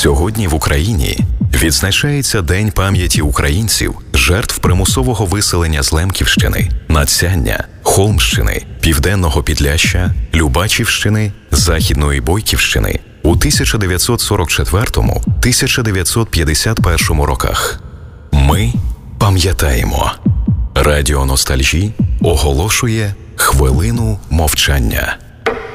Сьогодні в Україні відзначається День пам'яті українців, жертв примусового виселення з Лемківщини, Надсяння, Холмщини, Південного Підляшшя, Любачівщини, Західної Бойківщини у 1944-1951 роках. Ми пам'ятаємо. Радіо Ностальжі оголошує хвилину мовчання.